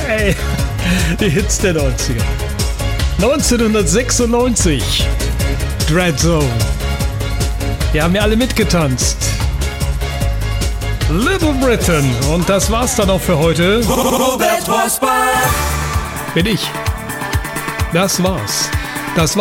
Ey, die Hits der 90er. 1996. Dread Zone. Die haben ja alle mitgetanzt. Little Britain. Und das war's dann auch für heute. Robert Rosbach. Bin ich. Das war's.